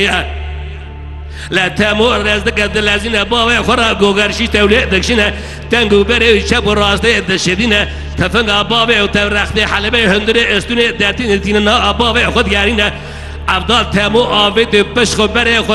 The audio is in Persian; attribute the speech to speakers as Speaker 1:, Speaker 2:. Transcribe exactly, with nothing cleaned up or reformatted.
Speaker 1: لا تامور رزدك الذين باوي خرا جوجرشي تولي دكشنا تنجو بري شاب راسته دشدينا تفنga باوي وترخني حلبي هندري استوني داتين تينا باوي خد يارينا افضل تامو افيد بشخ بري